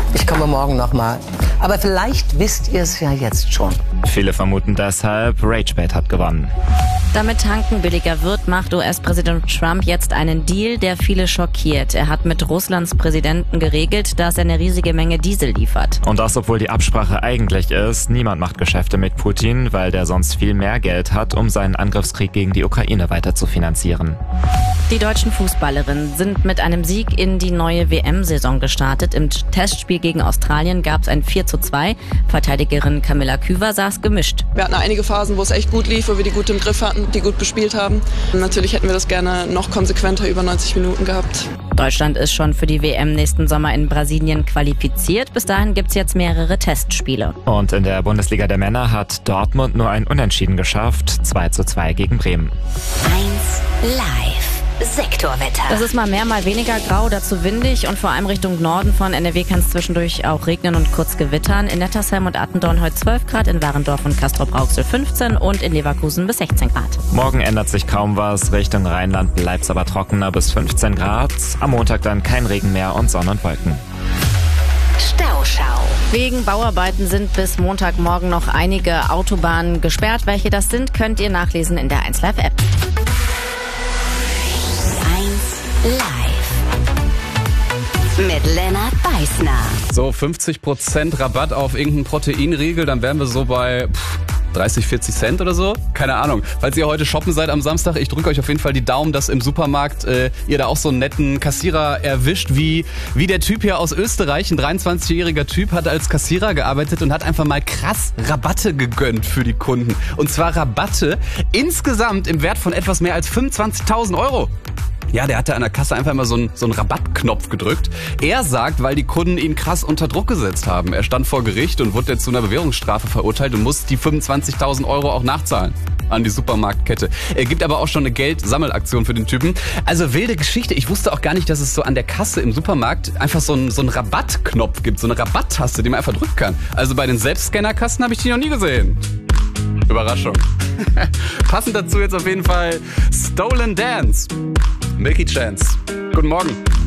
Ich komme morgen nochmal. Aber vielleicht wisst ihr es ja jetzt schon. Viele vermuten deshalb, RageBait hat gewonnen. Damit Tanken billiger wird, macht US-Präsident Trump jetzt einen Deal, der viele schockiert. Er hat mit Russlands Präsidenten geregelt, dass er eine riesige Menge Diesel liefert. Und das, obwohl die Absprache eigentlich ist, niemand macht Geschäfte mit Putin, weil der sonst viel mehr Geld hat, um seinen Angriffskrieg gegen die Ukraine weiter zu finanzieren. Die deutschen Fußballerinnen sind mit einem Sieg in die neue WM-Saison gestartet. Im Testspiel gegen Australien gab es ein 4:2. Verteidigerin Camilla Küver saß gemischt. Wir hatten einige Phasen, wo es echt gut lief, wo wir die gut im Griff hatten, die gut bespielt haben. Und natürlich hätten wir das gerne noch konsequenter über 90 Minuten gehabt. Deutschland ist schon für die WM nächsten Sommer in Brasilien qualifiziert. Bis dahin gibt es jetzt mehrere Testspiele. Und in der Bundesliga der Männer hat Dortmund nur ein Unentschieden geschafft, 2:2 gegen Bremen. 1 Live. Sektorwetter. Das ist mal mehr, mal weniger grau, dazu windig und vor allem Richtung Norden von NRW kann es zwischendurch auch regnen und kurz gewittern. In Nettersheim und Attendorn heute 12 Grad, in Warendorf und Castrop-Rauxel 15 und in Leverkusen bis 16 Grad. Morgen ändert sich kaum was, Richtung Rheinland bleibt es aber trockener bis 15 Grad. Am Montag dann kein Regen mehr und Sonne und Wolken. Stauschau. Wegen Bauarbeiten sind bis Montagmorgen noch einige Autobahnen gesperrt. Welche das sind, könnt ihr nachlesen in der 1 Live App. Live mit Lennart Beißner. So 50% Rabatt auf irgendeinen Proteinriegel, dann wären wir so bei 30, 40 Cent oder so. Keine Ahnung. Falls ihr heute shoppen seid am Samstag, ich drücke euch auf jeden Fall die Daumen, dass im Supermarkt ihr da auch so einen netten Kassierer erwischt, wie der Typ hier aus Österreich. Ein 23-jähriger Typ hat als Kassierer gearbeitet und hat einfach mal krass Rabatte gegönnt für die Kunden. Und zwar Rabatte insgesamt im Wert von etwas mehr als 25.000 Euro. Ja, der hatte an der Kasse einfach immer so einen Rabattknopf gedrückt. Er sagt, weil die Kunden ihn krass unter Druck gesetzt haben. Er stand vor Gericht und wurde jetzt zu einer Bewährungsstrafe verurteilt und muss die 25.000 Euro auch nachzahlen an die Supermarktkette. Er gibt aber auch schon eine Geldsammelaktion für den Typen. Also wilde Geschichte. Ich wusste auch gar nicht, dass es so an der Kasse im Supermarkt einfach so einen Rabattknopf gibt, so eine Rabatttaste, die man einfach drücken kann. Also bei den Selbstscannerkassen habe ich die noch nie gesehen. Überraschung. Passend dazu jetzt auf jeden Fall Stolen Dance. Milky Chance. Guten Morgen.